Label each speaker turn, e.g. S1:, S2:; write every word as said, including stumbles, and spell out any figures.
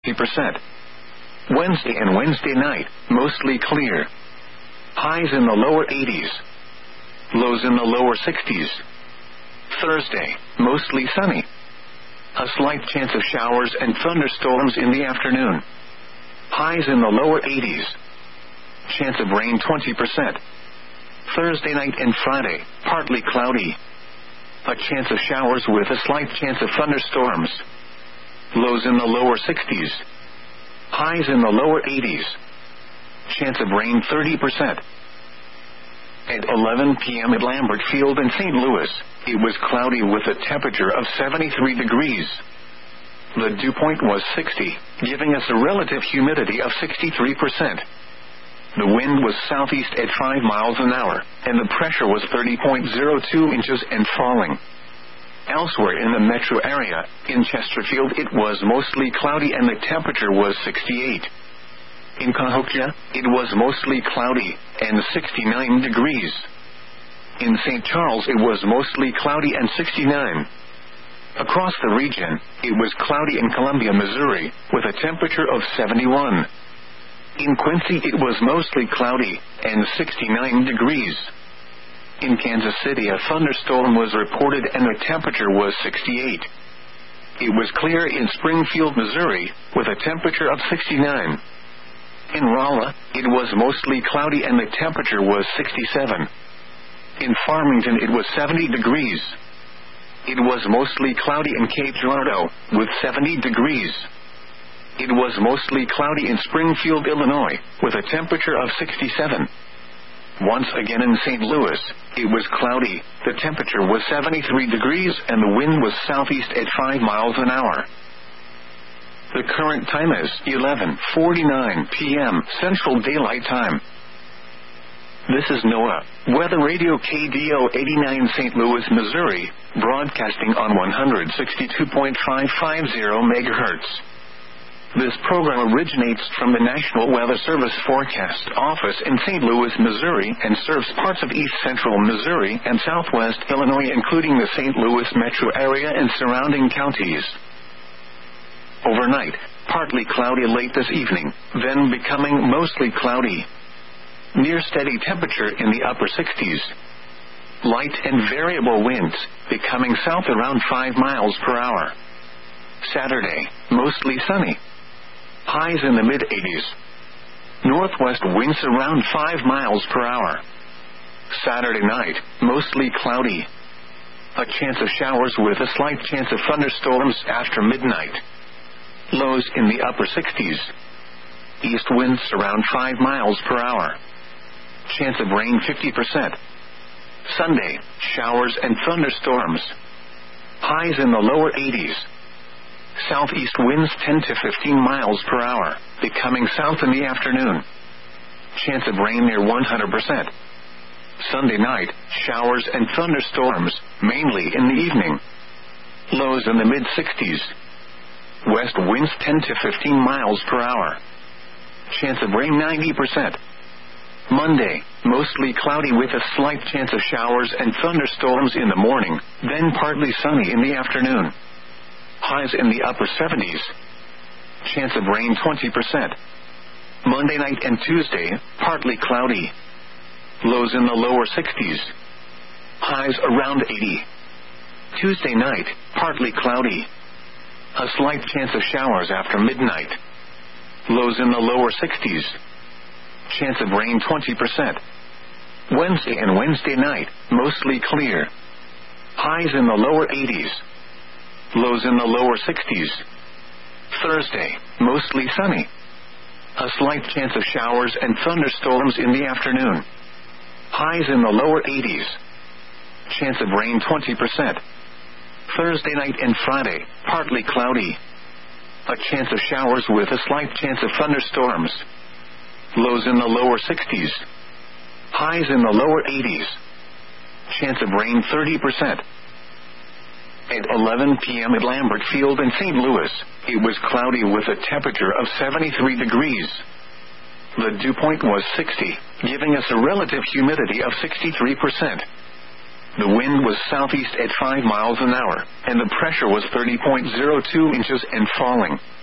S1: percent. Wednesday and Wednesday night, mostly clear. Highs in the lower eighties. Lows in the lower sixties. Thursday, mostly sunny. A slight chance of showers and thunderstorms in the afternoon. Highs in the lower eighties. Chance of rain twenty percent. Thursday night and Friday, partly cloudy. A chance of showers with a slight chance of thunderstorms. Lows in the lower sixties. Highs in the lower eighties. Chance of rain thirty percent. At eleven p.m. at Lambert Field in Saint Louis, it was cloudy with a temperature of seventy-three degrees. The dew point was sixty, giving us a relative humidity of sixty-three percent. The wind was southeast at five miles an hour, and the pressure was thirty point zero two inches and falling. Elsewhere in the metro area, in Chesterfield it was mostly cloudy and the temperature was sixty-eight. In Cahokia, it was mostly cloudy, and sixty-nine degrees. In Saint Charles it was mostly cloudy and sixty-nine. Across the region, it was cloudy in Columbia, Missouri, with a temperature of seventy-one. In Quincy it was mostly cloudy, and sixty-nine degrees. In Kansas City a thunderstorm was reported and the temperature was sixty-eight. It was clear in Springfield, Missouri, with a temperature of sixty-nine. In Rolla, it was mostly cloudy and the temperature was sixty-seven. In Farmington it was seventy degrees. It was mostly cloudy in Cape Girardeau, with seventy degrees. It was mostly cloudy in Springfield, Illinois, with a temperature of sixty-seven. Once again in Saint Louis, it was cloudy, the temperature was seventy-three degrees and the wind was southeast at five miles an hour. The current time is eleven forty-nine p.m. Central Daylight Time. This is NOAA, Weather Radio K D O eighty-nine Saint Louis, Missouri, broadcasting on one sixty-two point five five zero megahertz. This program originates from the National Weather Service Forecast Office in Saint Louis, Missouri, and serves parts of east central Missouri and southwest Illinois, including the Saint Louis metro area and surrounding counties. Overnight, partly cloudy late this evening, then becoming mostly cloudy. Near steady temperature in the upper sixties. Light and variable winds, becoming south around five miles per hour. Saturday, mostly sunny. Highs in the mid-eighties. Northwest winds around five miles per hour. Saturday night, mostly cloudy. A chance of showers with a slight chance of thunderstorms after midnight. Lows in the upper sixties. East winds around five miles per hour. Chance of rain fifty percent. Sunday, showers and thunderstorms. Highs in the lower eighties. Southeast winds ten to fifteen miles per hour, becoming south in the afternoon. Chance of rain near one hundred percent. Sunday night, showers and thunderstorms, mainly in the evening. Lows in the mid-sixties. West winds ten to fifteen miles per hour. Chance of rain ninety percent. Monday, mostly cloudy with a slight chance of showers and thunderstorms in the morning, then partly sunny in the afternoon. Highs in the upper seventies. Chance of rain twenty percent. Monday night and Tuesday, partly cloudy. Lows in the lower sixties. Highs around eighty. Tuesday night, partly cloudy. A slight chance of showers after midnight. Lows in the lower sixties. Chance of rain twenty percent. Wednesday and Wednesday night, mostly clear. Highs in the lower eighties. Lows in the lower sixties. Thursday, mostly sunny. A slight chance of showers and thunderstorms in the afternoon. Highs in the lower eighties. Chance of rain twenty percent. Thursday night and Friday, partly cloudy. A chance of showers with a slight chance of thunderstorms. Lows in the lower sixties. Highs in the lower eighties. Chance of rain thirty percent. At eleven p.m. at Lambert Field in Saint Louis, it was cloudy with a temperature of seventy-three degrees. The dew point was sixty, giving us a relative humidity of sixty-three percent. The wind was southeast at five miles an hour, and the pressure was thirty point zero two inches and falling.